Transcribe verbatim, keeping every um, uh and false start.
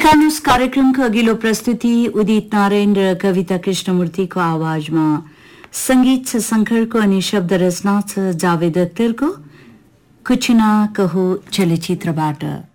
मुस्कानुस कार्यक्रमको अघिल्लो प्रस्तुति उदित नारायण र कविता कृष्णमूर्तिको आवाजमा संगीत छ शंकरको अनि शब्द रचना छ जावेद अख्तरको कुछ ना कहो चलचित्रबाट।